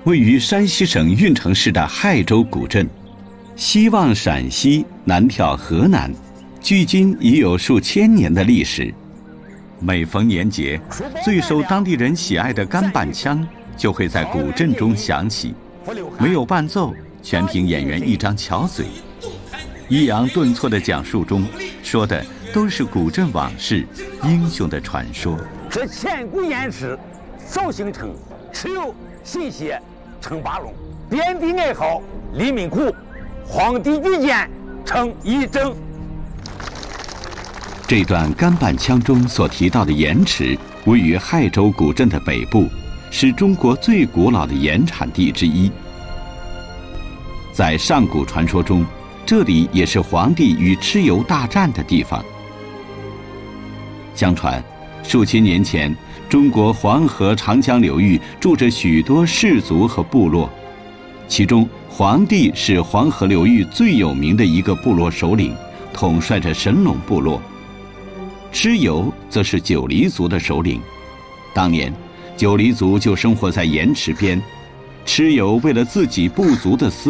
位于山西省运城市的亥州古镇，西望陕西，南眺河南，距今已有数千年的历史。每逢年节，最受当地人喜爱的干板腔就会在古镇中响起，没有伴奏，全凭演员一张巧嘴，抑扬顿挫的讲述中，说的都是古镇往事、英雄的传说。 这千古艳事早形成，蚩尤信邪称八龙，遍地爱好黎民苦，皇帝御剑称一征。 这段干板腔中所提到的盐池，位于亥州古镇的北部，是中国最古老的盐产地之一。在上古传说中，这里也是黄帝与蚩尤大战的地方。相传，数千年前，中国黄河、长江流域住着许多氏族和部落，其中黄帝是黄河流域最有名的一个部落首领，统帅着神龙部落。蚩尤则是九黎族的首领，当年九黎族就生活在盐池边，蚩尤为了自己部族的私